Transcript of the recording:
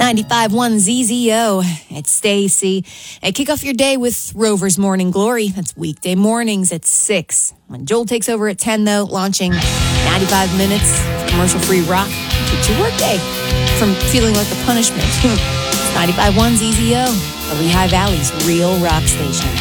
95.1 ZZO. It's Stacy. And kick off your day with Rover's Morning Glory. That's weekday mornings at 6. When Joel takes over at 10, though, launching 95 minutes of commercial-free rock. Keeps your workday from feeling like a punishment. It's 95.1 ZZO, the Lehigh Valley's real rock station.